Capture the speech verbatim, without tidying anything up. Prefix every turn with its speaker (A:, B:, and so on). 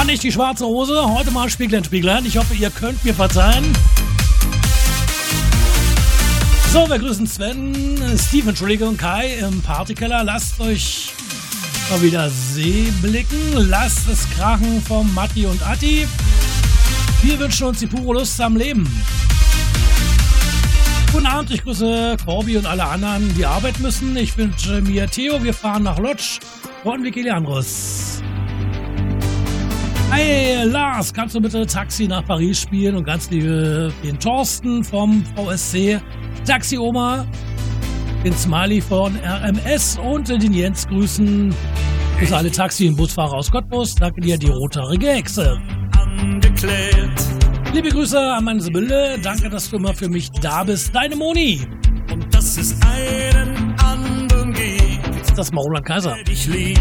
A: War nicht die schwarze Hose, heute mal Spieglein, Spieglein. Ich hoffe, ihr könnt mir verzeihen. So, wir grüßen Sven, Steve, Entschuldigung, Kai im Partykeller. Lasst euch mal wieder See blicken. Lasst es krachen vom Matti und Atti. Wir wünschen uns die pure Lust am Leben. Guten Abend, ich grüße Corby und alle anderen, die arbeiten müssen. Ich wünsche mir Theo, wir fahren nach Lodz. Von Vicky Leandros. Hey Lars, kannst du bitte Taxi nach Paris spielen? Und ganz liebe den Thorsten vom V S C Taxi Oma, den Smiley von R M S und den Jens grüßen. Grüße alle Taxi- und Busfahrer aus Cottbus. Danke dir, die rothaarige Hexe. Angeklärt. Liebe Grüße an meine Sibylle. Danke, dass du immer für mich da bist. Deine Moni. Und dass es einen anderen gibt. Das ist das mal Roland Kaiser. Ich lieb.